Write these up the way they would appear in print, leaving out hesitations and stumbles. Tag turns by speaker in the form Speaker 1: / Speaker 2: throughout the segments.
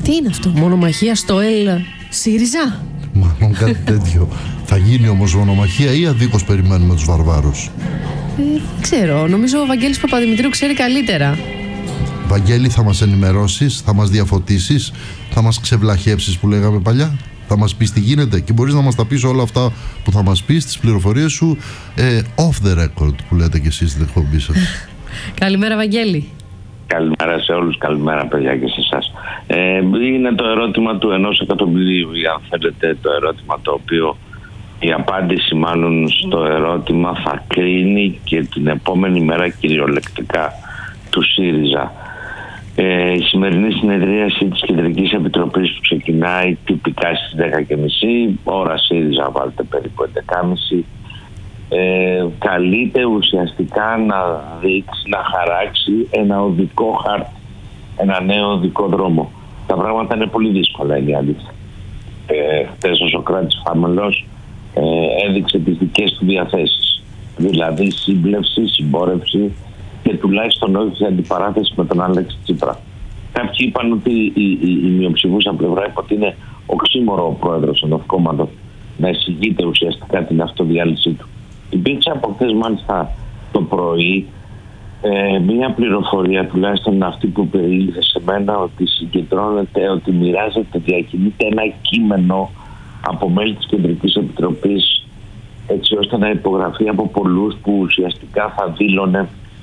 Speaker 1: Τι είναι αυτό, μονομαχία στο ΣΥΡΙΖΑ?
Speaker 2: Μάλλον κάτι τέτοιο. Θα γίνει όμως μονομαχία ή αδίκως περιμένουμε τους βαρβάρους?
Speaker 1: Δεν ξέρω, νομίζω ο Βαγγέλης Παπαδημητρίου ξέρει καλύτερα.
Speaker 2: Βαγγέλη, θα μας ενημερώσεις, θα μας διαφωτίσεις, θα μας ξεβλαχέψεις που λέγαμε παλιά, θα μας πεις τι γίνεται και μπορείς να μας τα πεις όλα αυτά που θα μας πεις, τις πληροφορίες σου off the record που λέτε και εσείς στην εκπομπή σας.
Speaker 1: Καλημέρα Βαγγέλη.
Speaker 3: Καλημέρα σε όλους, καλημέρα παιδιά και σε εσάς. Είναι το ερώτημα του 1 εκατομμυρίου, ή αν θέλετε το ερώτημα το οποίο η απάντηση μάλλον στο ερώτημα θα κρίνει και την επόμενη μέρα κυριολεκτικά του ΣΥΡΙΖΑ. Η σημερινή συνεδρίαση της Κεντρικής Επιτροπής που ξεκινάει τυπικά στις 10.30, ώρα ΣΥΡΙΖΑ βάλτε περίπου 11.30, καλείται ουσιαστικά να δείξει, να χαράξει ένα οδικό χάρτη, ένα νέο οδικό δρόμο. Τα πράγματα είναι πολύ δύσκολα, είναι η αλήθεια. Χθες ο Σωκράτης Φάμελος έδειξε τις δικές του διαθέσεις, δηλαδή σύμπλευση, συμπόρευση και τουλάχιστον όχι αντιπαράθεση με τον Αλέξη Τσίπρα. Κάποιοι είπαν ότι η μειοψηφούσα πλευρά είπε ότι είναι οξύμορο ο πρόεδρος ενός κόμματος να εισηγείται ουσιαστικά την αυτοδιάλυσή του. Υπήρξε από χθες μάλιστα το πρωί μία πληροφορία, τουλάχιστον αυτή που περιήλθε σε μένα, ότι συγκεντρώνεται, ότι μοιράζεται, διακινείται ένα κείμενο από μέλη της Κεντρικής Επιτροπής, έτσι ώστε να υπογραφεί από πολλούς, που ουσιαστικά θα δήλωνε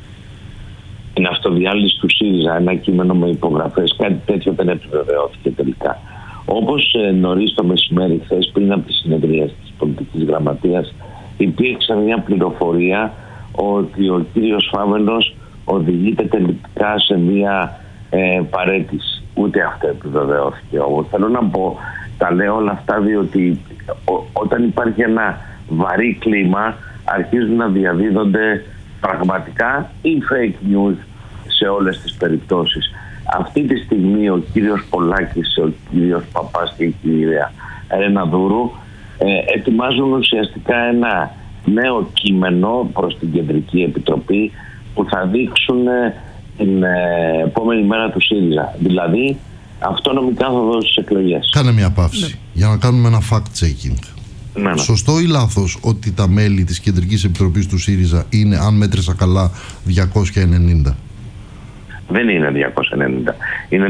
Speaker 3: την αυτοδιάλυση του ΣΥΡΙΖΑ, ένα κείμενο με υπογραφές. Κάτι τέτοιο δεν επιβεβαιώθηκε τελικά. Όπως νωρίς το μεσημέρι χθες, πριν από τη συνεδρία της Πολιτικής Γραμματείας, υπήρξε μια πληροφορία ότι ο κύριος Φάμελος οδηγείται τελικά σε μια παραίτηση. Ούτε αυτό επιβεβαιώθηκε. Όμως θέλω να πω, τα λέω όλα αυτά διότι όταν υπάρχει ένα βαρύ κλίμα, αρχίζουν να διαδίδονται πραγματικά ή fake news σε όλες τις περιπτώσεις. Αυτή τη στιγμή ο κύριος Πολάκης, ο κύριος Παπάς και η κυρία Ρεναδούρου ετοιμάζουν ουσιαστικά ένα νέο κείμενο προς την Κεντρική Επιτροπή που θα δείξουν την επόμενη μέρα του ΣΥΡΙΖΑ. Δηλαδή αυτό νομικά θα δώσει στις εκλογές.
Speaker 2: Κάνε μια παύση για να κάνουμε ένα fact-checking. Ναι. Σωστό ή λάθος ότι τα μέλη της Κεντρικής Επιτροπής του ΣΥΡΙΖΑ είναι, αν μέτρησα καλά, 290?
Speaker 3: Δεν είναι 290. Είναι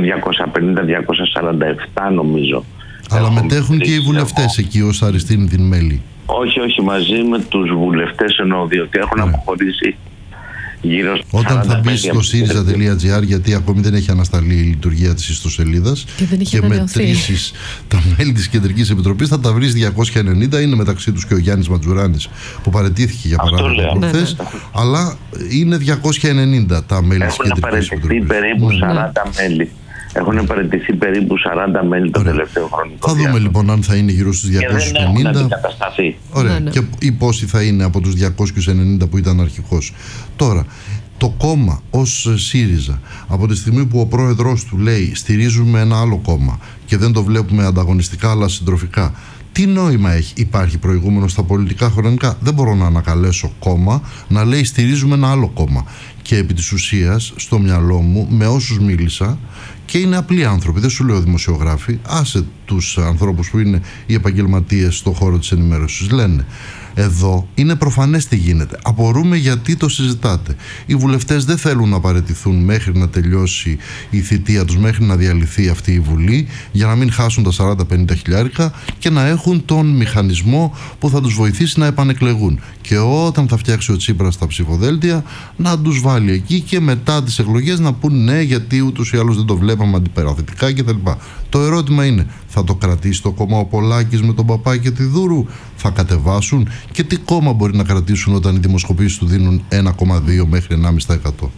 Speaker 3: 250-247 νομίζω.
Speaker 2: Αλλά μετέχουν και οι βουλευτές εκεί ως αριστεχνητοί μέλη.
Speaker 3: Όχι, μαζί με τους βουλευτές εννοώ, διότι έχουν αποχωρήσει γύρω στο 40.
Speaker 2: Όταν θα μπει στο syriza.gr, γιατί ακόμη δεν έχει ανασταλεί η λειτουργία της ιστοσελίδας και μετρήσεις τα μέλη της Κεντρικής Επιτροπής, θα τα βρεις 290. Είναι μεταξύ τους και ο Γιάννης Ματζουράνης που παρετήθηκε για παράδειγμα προχθές, αλλά είναι 290 τα μέλη της Κεντρικής Επιτροπής.
Speaker 3: Περίπου 40 μέλη. Έχουν παραιτηθεί περίπου 40 μέλη το τελευταίο χρονικό διάστημα.
Speaker 2: Θα δούμε λοιπόν αν θα είναι γύρω στους 250.
Speaker 3: Και δεν έχουν αντικατασταθεί.
Speaker 2: Ωραία. Ναι. Και πόσοι θα είναι από τους 290 που ήταν αρχικώς. Τώρα, το κόμμα ως ΣΥΡΙΖΑ, από τη στιγμή που ο πρόεδρος του λέει στηρίζουμε ένα άλλο κόμμα και δεν το βλέπουμε ανταγωνιστικά αλλά συντροφικά, τι νόημα υπάρχει προηγούμενο στα πολιτικά χρονικά? Δεν μπορώ να ανακαλέσω κόμμα να λέει στηρίζουμε ένα άλλο κόμμα. Και επί της ουσίας, στο μυαλό μου, με όσους μίλησα, και είναι απλοί άνθρωποι, δεν σου λέω δημοσιογράφοι, άσε τους ανθρώπους που είναι οι επαγγελματίες στον χώρο της ενημέρωσης, λένε εδώ είναι προφανές τι γίνεται. Απορούμε γιατί το συζητάτε. Οι βουλευτές δεν θέλουν να παραιτηθούν μέχρι να τελειώσει η θητεία τους, μέχρι να διαλυθεί αυτή η Βουλή, για να μην χάσουν τα 40-50 χιλιάρικα και να έχουν τον μηχανισμό που θα τους βοηθήσει να επανεκλεγούν. Και όταν θα φτιάξει ο Τσίπρας τα ψηφοδέλτια, να τους βάλει εκεί και μετά τις εκλογές να πούν ναι, γιατί ούτως ή άλλως δεν το βλέπαμε αντιπαραθετικά κτλ. Το ερώτημα είναι, θα το κρατήσει το κόμμα ο Πολάκης με τον Παπά και τη Δούρου? Θα κατεβάσουν? Και τι κόμμα μπορεί να κρατήσουν όταν οι δημοσκοπήσεις του δίνουν 1,2 μέχρι 1,5%?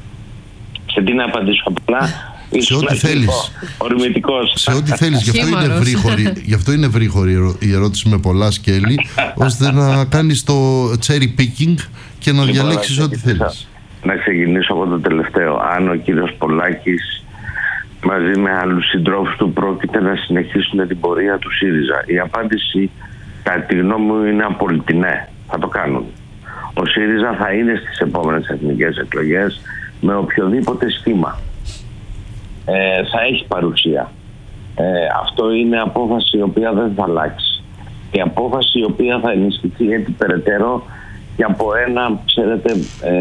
Speaker 3: Σε τι να απαντήσω απλά?
Speaker 2: Σε ό,τι θέλεις.
Speaker 3: Ορμητικός.
Speaker 2: Σε ό,τι θέλεις. Γι' αυτό είναι βρύχωρη η ερώτηση με πολλά σκέλη, ώστε να κάνεις το cherry picking και να διαλέξεις ό,τι θέλεις.
Speaker 3: Να ξεκινήσω από το τελευταίο. Αν ο κύριος Πολάκης μαζί με άλλους συντρόφους του πρόκειται να συνεχίσουν την πορεία του ΣΥΡΙΖΑ, η απάντηση κατά τη γνώμη μου είναι απόλυτη ναι, θα το κάνουν. Ο ΣΥΡΙΖΑ θα είναι στις επόμενες εθνικές εκλογές με οποιοδήποτε σχήμα. Θα έχει παρουσία. Αυτό είναι απόφαση η οποία δεν θα αλλάξει. Η απόφαση η οποία θα ενισχυθεί έτσι περαιτέρω και από ένα, ξέρετε,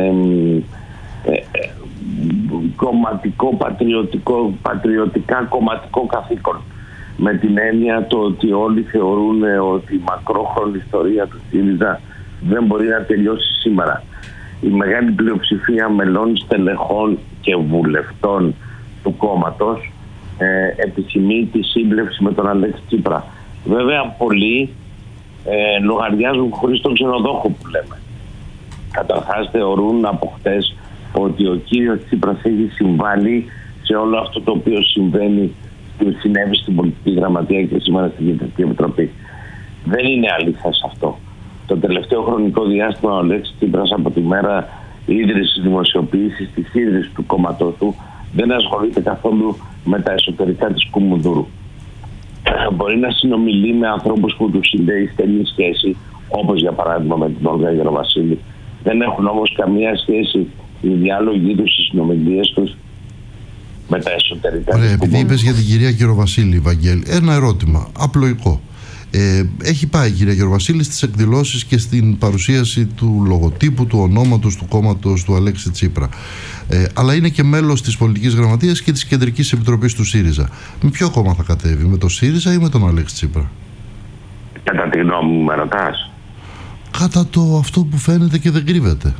Speaker 3: κομματικό, πατριωτικά κομματικό καθήκον. Με την έννοια το ότι όλοι θεωρούν ότι η μακρόχρονη ιστορία του ΣΥΡΙΖΑ δεν μπορεί να τελειώσει σήμερα. Η μεγάλη πλειοψηφία μελών, στελεχών και βουλευτών του κόμματος επιθυμεί τη σύμπλευση με τον Αλέξη Τσίπρα. Βέβαια πολλοί λογαριάζουν χωρίς τον ξενοδόχο που λέμε. Καταρχάς θεωρούν από χτες ότι ο κύριος Τσίπρας έχει συμβάλει σε όλο αυτό το οποίο συνέβη στην Πολιτική Γραμματεία και σήμερα στην Κεντρική Επιτροπή. Δεν είναι αλήθεια σε αυτό. Το τελευταίο χρονικό διάστημα ο Αλέξης Τσίπρας από τη μέρα ίδρυσης δημοσιοποίησης της ίδρυσης του κόμματός του δεν ασχολείται καθόλου με τα εσωτερικά της Κουμουνδούρου. Μπορεί να συνομιλεί με ανθρώπους που του συνδέει στενή σχέση, όπως για παράδειγμα με την Όλγα Γεροβασίλη. Δεν έχουν όμως καμία σχέση οι διάλογοι τους, οι συνομιλίες τους με τα εσωτερικά.
Speaker 2: Ωραία, επειδή είπες για την κυρία Γεροβασίλη, Βαγγέλη, ένα ερώτημα απλοϊκό. Έχει πάει η κυρία Γεροβασίλη στις εκδηλώσεις και στην παρουσίαση του λογοτύπου, του ονόματος του κόμματος του Αλέξη Τσίπρα. Αλλά είναι και μέλος της Πολιτικής Γραμματείας και της Κεντρικής Επιτροπής του ΣΥΡΙΖΑ. Με ποιο κόμμα θα κατέβει, με το ΣΥΡΙΖΑ ή με τον Αλέξη Τσίπρα?
Speaker 3: Κατά τη γνώμη μου με ρωτάς?
Speaker 2: Κατά το αυτό που φαίνεται και δεν κρύβεται.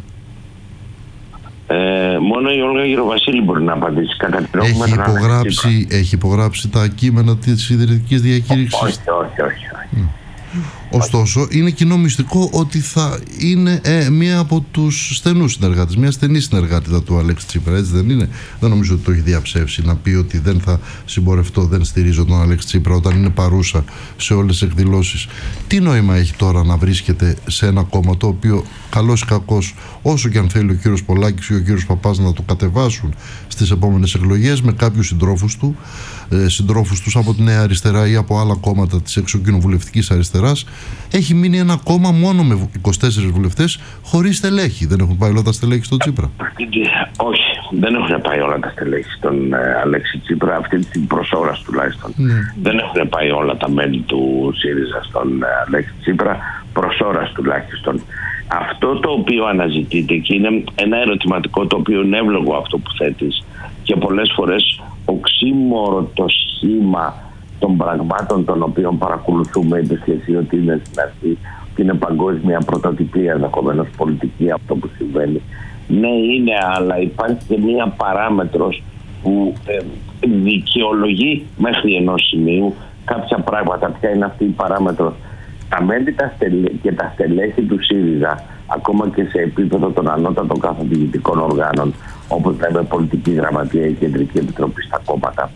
Speaker 3: Μόνο η Όλγα Γεροβασίλη μπορεί να απαντήσει. Κατά τη γνώμη μου
Speaker 2: έχει υπογράψει τα κείμενα της ιδρυτικής διακήρυξης?
Speaker 3: Όχι.
Speaker 2: Ωστόσο, είναι κοινό μυστικό ότι θα είναι μία από τους στενούς συνεργάτες, μία στενή συνεργάτητα του Αλέξη Τσίπρα, έτσι δεν είναι? Δεν νομίζω ότι το έχει διαψεύσει να πει ότι δεν θα συμπορευτώ, δεν στηρίζω τον Αλέξη Τσίπρα όταν είναι παρούσα σε όλες τις εκδηλώσεις. Τι νόημα έχει τώρα να βρίσκεται σε ένα κόμμα το οποίο, καλός ή κακός, όσο και αν θέλει ο κύριος Πολάκης ή ο κύριος Παπάς να το κατεβάσουν στις επόμενες εκλογές με κάποιους συντρόφους τους από τη Νέα Αριστερά ή από άλλα κόμματα της εξωκοινοβουλευτικής αριστεράς, έχει μείνει ένα κόμμα μόνο με 24 βουλευτές χωρίς στελέχη. Δεν έχουν πάει όλα τα στελέχη στον Τσίπρα?
Speaker 3: Όχι, δεν έχουν πάει όλα τα στελέχη στον Αλέξη Τσίπρα, αυτή τη προσώρας τουλάχιστον. Δεν έχουν πάει όλα τα μέλη του ΣΥΡΙΖΑ στον Αλέξη Τσίπρα, προσώρας τουλάχιστον. Αυτό το οποίο αναζητείται και είναι ένα ερωτηματικό το οποίο είναι εύλογο αυτό που θέτεις και πολλές φορές οξύμορο το σχήμα των πραγμάτων των οποίων παρακολουθούμε, είπες και εσύ ότι είναι στην αρχή, ότι είναι παγκόσμια πρωτοτυπία ενδεχομένως πολιτική αυτό που συμβαίνει. Ναι, είναι, αλλά υπάρχει και μία παράμετρος που δικαιολογεί μέχρι ενός σημείου κάποια πράγματα. Ποια είναι αυτή η παράμετρος? Τα μέλη και τα στελέχη του ΣΥΡΙΖΑ, ακόμα και σε επίπεδο των ανώτατων καθοδηγητικών οργάνων, όπως λέμε Πολιτική Γραμματεία ή Κεντρική Επιτροπή στα κόμματα,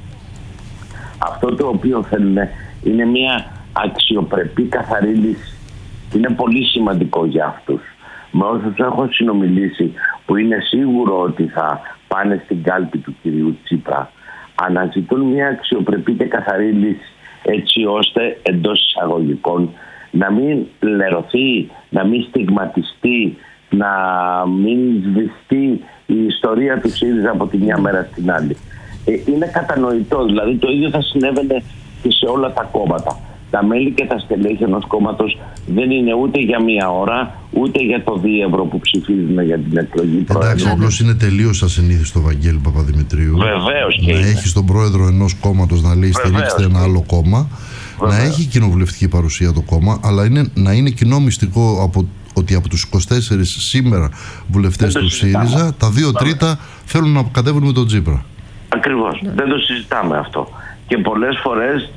Speaker 3: αυτό το οποίο θέλουν είναι μια αξιοπρεπή καθαρή λύση. Είναι πολύ σημαντικό για αυτούς. Με όσους έχω συνομιλήσει που είναι σίγουρο ότι θα πάνε στην κάλπη του κυρίου Τσίπρα, αναζητούν μια αξιοπρεπή και καθαρή λύση, έτσι ώστε εντός εισαγωγικών να μην λερωθεί, να μην στιγματιστεί, να μην σβηστεί η ιστορία του ΣΥΡΙΖΑ από τη μια μέρα στην άλλη. Είναι κατανοητό, δηλαδή το ίδιο θα συνέβαινε και σε όλα τα κόμματα. Τα μέλη και τα στελέχη ενός κόμματος δεν είναι ούτε για μία ώρα, ούτε για το 2 ευρώ που ψηφίζουμε για την εκλογή πρόεδρου.
Speaker 2: Εντάξει, απλώς είναι τελείως ασυνήθιστο, Βαγγέλη Παπαδημητρίου,
Speaker 3: βεβαίως, και
Speaker 2: να έχει τον πρόεδρο ενός κόμματος να λέει στηρίξτε ένα άλλο κόμμα. Βεβαίως. Να έχει κοινοβουλευτική παρουσία το κόμμα, αλλά να είναι κοινό μυστικό ότι από τους 24 σήμερα βουλευτές του ΣΥΡΙΖΑ, τα 2 τρίτα θέλουν να κατέβουν με τον Τσίπρα.
Speaker 3: Ακριβώς. Δεν το συζητάμε αυτό. Και πολλές φορές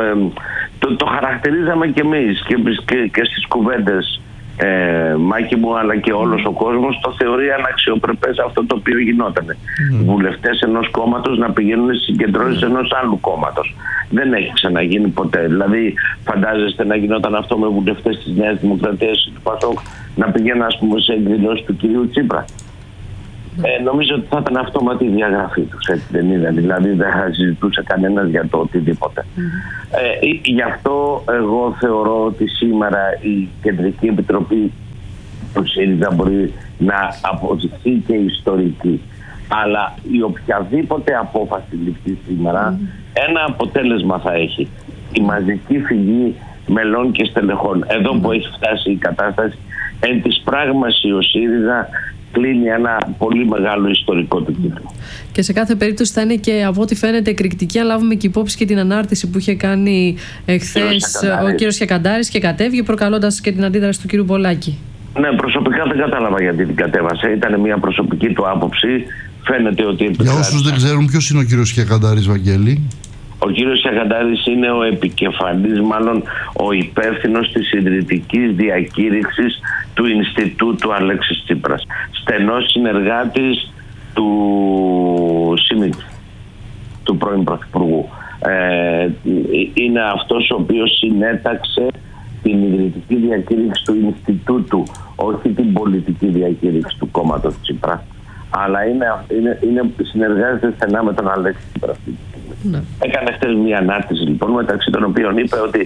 Speaker 3: το χαρακτηρίζαμε κι εμείς και στις κουβέντες, Μάκη μου, αλλά και όλος ο κόσμος το θεωρεί αναξιοπρεπές αυτό το οποίο γινόταν. Βουλευτές ενός κόμματος να πηγαίνουν στις συγκεντρώσεις ενός άλλου κόμματος. Δεν έχει ξαναγίνει ποτέ. Δηλαδή, φαντάζεστε να γινόταν αυτό με βουλευτές της Νέας Δημοκρατίας ή του ΠΑΣΟΚ να πηγαίνουν, ας πούμε, σε εκδηλώσεις του κυρίου Τσίπρα? Νομίζω ότι θα ήταν αυτόματη η διαγραφή τους, έτσι δεν είναι? Δηλαδή δεν θα συζητούσε κανένας για το οτιδήποτε. Γι' αυτό εγώ θεωρώ ότι σήμερα η Κεντρική Επιτροπή του ΣΥΡΙΖΑ μπορεί να αποδειχθεί και ιστορική. Αλλά η οποιαδήποτε απόφαση ληφθεί σήμερα, ένα αποτέλεσμα θα έχει. Η μαζική φυγή μελών και στελεχών. Εδώ που έχει φτάσει η κατάσταση, εν της πράγμαση ο ΣΥΡΙΖΑ κλείνει ένα πολύ μεγάλο ιστορικό του κύκλο.
Speaker 1: Και σε κάθε περίπτωση θα είναι και από ό,τι φαίνεται εκρηκτική, αν λάβουμε και υπόψη και την ανάρτηση που είχε κάνει εχθές ο κύριος Χιακαντάρης και κατέβηκε προκαλώντας και την αντίδραση του κύριου Πολάκη.
Speaker 3: Ναι, προσωπικά δεν κατάλαβα γιατί την κατέβασε. Ήταν μια προσωπική του άποψη. Φαίνεται ότι...
Speaker 2: Για όσους δεν ξέρουν, ποιος είναι ο κύριος Χιακαντάρης, Βαγγέλη?
Speaker 3: Ο κύριος Χιακαντάρης είναι ο επικεφαλής, μάλλον ο υπεύθυνος της ιδρυτικής διακήρυξης του Ινστιτούτου Αλέξης Τσίπρας. Στενός συνεργάτης του Σιμίτη, του πρώην Πρωθυπουργού. Είναι αυτός ο οποίος συνέταξε την ιδρυτική διακήρυξη του Ινστιτούτου, όχι την πολιτική διακήρυξη του κόμματος Τσίπρα. Αλλά συνεργάζεται στενά με τον Αλέξη Τσίπρα. Ναι. Έκανε χτες μια ανάρτηση λοιπόν, μεταξύ των οποίων είπε ότι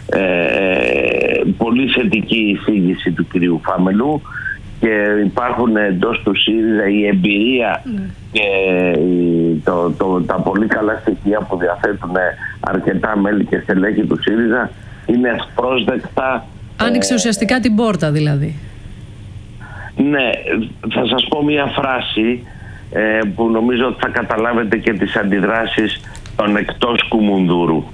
Speaker 3: πολύ θετική η εισήγηση του κυρίου Φάμελου και υπάρχουν εντός του ΣΥΡΙΖΑ η εμπειρία και τα πολύ καλά στοιχεία που διαθέτουν αρκετά μέλη και στελέχη του ΣΥΡΙΖΑ είναι ευπρόσδεκτα.
Speaker 1: Άνοιξε ουσιαστικά την πόρτα δηλαδή.
Speaker 3: Ναι, θα σας πω μια φράση που νομίζω ότι θα καταλάβετε και τις αντιδράσεις των εκτός Κουμουνδούρου.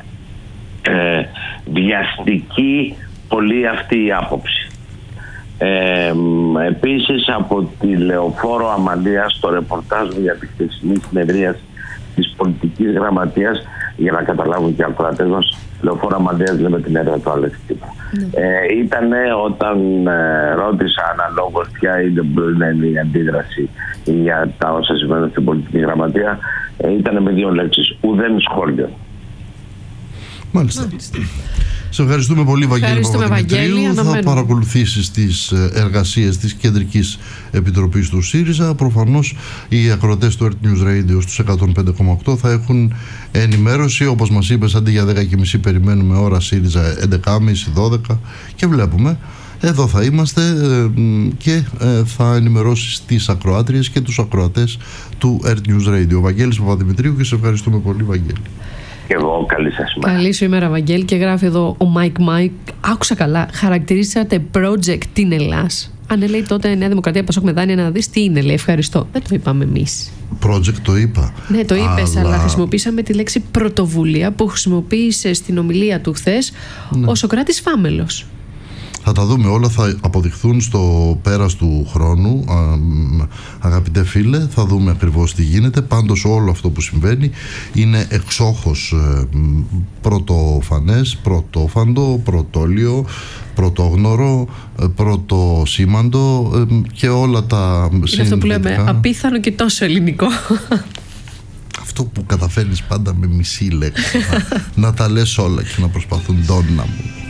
Speaker 3: Βιαστική πολύ αυτή η άποψη. Επίσης από τη Λεωφόρο Αμαλία στο ρεπορτάζ για τη χθεσινή συνεδρία της πολιτικής γραμματείας, για να καταλάβουν και οι ακροατές μας, Λεωφόρο Αμαλίας λέμε την έδρα του Αλέξη Τσίπρα. Ήτανε όταν ρώτησα αναλόγως ποια μπορεί να είναι η αντίδραση για τα όσα συμβαίνουν στην πολιτική γραμματεία, ήτανε με 2 λέξεις: ουδέν σχόλιο.
Speaker 2: Μάλιστα. Σε ευχαριστούμε πολύ, Βαγγέλη Παπαδημητρίου. Θα παρακολουθήσεις τις εργασίες της Κεντρικής Επιτροπής του ΣΥΡΙΖΑ. Προφανώς οι ακροατές του Earth News Radio στους 105,8 θα έχουν ενημέρωση. Όπως μας είπες, αντί για 10.30 περιμένουμε ώρα ΣΥΡΙΖΑ 11.30-12 και βλέπουμε. Εδώ θα είμαστε και θα ενημερώσεις τις ακροάτριες και τους ακροατές του Earth News Radio. Ο Βαγγέλης Παπαδημητρίου, και σε ευχαριστούμε πολύ, Βαγγέλη.
Speaker 3: Και εγώ, καλή σας ημέρα.
Speaker 1: Καλή σου ημέρα, Βαγγέλη. Και γράφει εδώ ο Mike. Άκουσα καλά. Χαρακτηρίσατε project την Ελλάς. Αν λέει τότε Νέα Δημοκρατία, Πασόκ με δάνεια, να δεις τι είναι, λέει. Ευχαριστώ. Δεν το είπαμε εμείς.
Speaker 2: Project το είπα.
Speaker 1: Ναι, το είπες, αλλά χρησιμοποίησαμε τη λέξη πρωτοβουλία που χρησιμοποίησε στην ομιλία του χθες ο Σωκράτης Φάμελος.
Speaker 2: Θα τα δούμε όλα, θα αποδειχθούν στο πέρας του χρόνου, αγαπητέ φίλε, θα δούμε ακριβώς τι γίνεται. Πάντως όλο αυτό που συμβαίνει είναι εξόχως πρωτοφανές, πρωτόφαντο, πρωτόλιο, πρωτόγνωρο, πρωτοσήμαντο και όλα τα συνδετικά.
Speaker 1: Είναι αυτό που λέμε απίθανο και τόσο ελληνικό.
Speaker 2: Αυτό που καταφέρνεις πάντα με μισή λέξη να τα λες όλα και να προσπαθούν, ντόνα μου.